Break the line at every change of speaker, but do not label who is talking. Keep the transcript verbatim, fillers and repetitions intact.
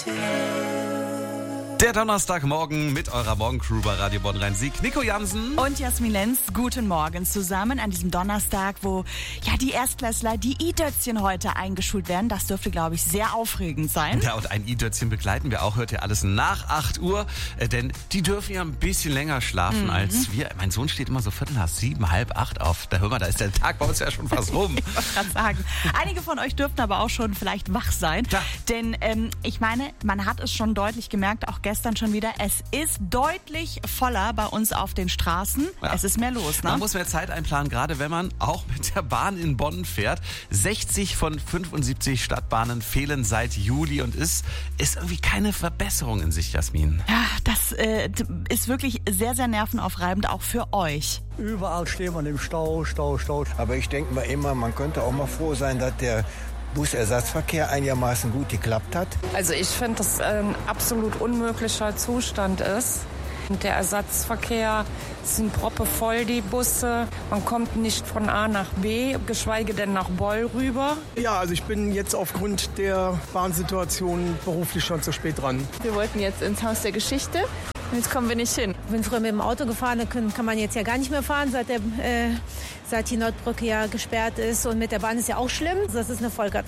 Der Donnerstagmorgen mit eurer Morgencrew bei Radio Bonn-Rhein-Sieg. Nico Jansen
und Jasmin Lenz. Guten Morgen zusammen an diesem Donnerstag, wo ja die Erstklässler, die I-Dötzchen heute eingeschult werden. Das dürfte, glaube ich, sehr aufregend sein.
Ja, und ein I-Dötzchen begleiten wir auch. Hört ihr alles nach acht Uhr. Äh, denn die dürfen ja ein bisschen länger schlafen mhm. als wir. Mein Sohn steht immer so viertel nach sieben, halb acht auf. Da hör mal, da ist der Tag bei uns ja schon fast rum.
Ich wollte gerade sagen. Einige von euch dürften aber auch schon vielleicht wach sein.
Ja.
Denn ähm, ich meine, man hat es schon deutlich gemerkt, auch gestern schon wieder, es ist deutlich voller bei uns auf den Straßen. Ja. Es ist mehr los, ne?
Man muss mehr Zeit einplanen, gerade wenn man auch mit der Bahn in Bonn fährt. sechzig von fünfundsiebzig Stadtbahnen fehlen seit Juli und ist, ist irgendwie keine Verbesserung in sich, Jasmin.
Ja, das äh, ist wirklich sehr, sehr nervenaufreibend, auch für euch.
Überall steht man im Stau, Stau, Stau.
Aber ich denke mal immer, man könnte auch mal froh sein, dass der Busersatzverkehr einigermaßen gut geklappt hat.
Also ich finde, dass ein absolut unmöglicher Zustand ist. Der Ersatzverkehr sind proppevoll, die Busse. Man kommt nicht von A nach B, geschweige denn nach Boll rüber.
Ja, also ich bin jetzt aufgrund der Bahnsituation beruflich schon zu spät dran.
Wir wollten jetzt ins Haus der Geschichte. Jetzt kommen wir nicht hin.
Ich bin früher mit dem Auto gefahren, da kann, kann man jetzt ja gar nicht mehr fahren, seit, der, äh, seit die Nordbrücke ja gesperrt ist. Und mit der Bahn ist ja auch schlimm. Das ist eine Vollkatastrophe.